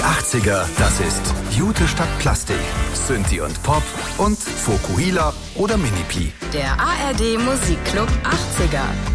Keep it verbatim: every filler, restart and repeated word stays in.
Die achtziger, das ist Jute statt Plastik, Synthi und Pop und Fokuhila oder Mini-Pi. Der A R D Musikclub achtziger.